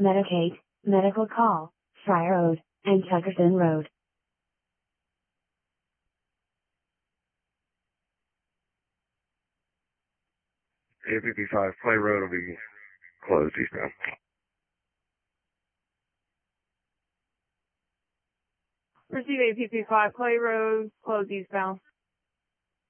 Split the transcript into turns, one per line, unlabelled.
Medicaid, Medical Call, Fry Road, and Tuckerson Road.
A55 Clay Road will be closed eastbound.
Receive APP5 Clay Road, closed eastbound.